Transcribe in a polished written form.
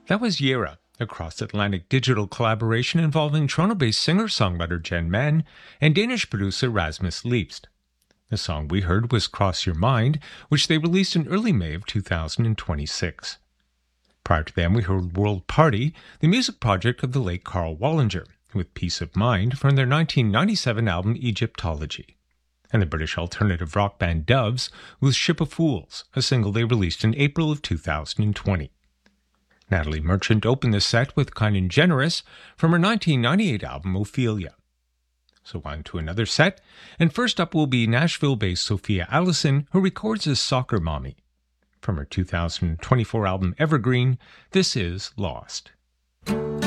That was Yera, a cross-Atlantic digital collaboration involving Toronto-based singer-songwriter Jen Mann and Danish producer Rasmus Leibst. The song we heard was Cross Your Mind, which they released in early May of 2026. Prior to them, we heard World Party, the music project of the late Carl Wallinger, with Peace of Mind from their 1997 album Egyptology, and the British alternative rock band Doves with Ship of Fools, a single they released in April of 2020. Natalie Merchant opened the set with Kind and Generous from her 1998 album Ophelia. So on to another set, and first up will be Nashville-based Sophia Allison, who records as Soccer Mommy. From her 2024 album Evergreen, this is Lost.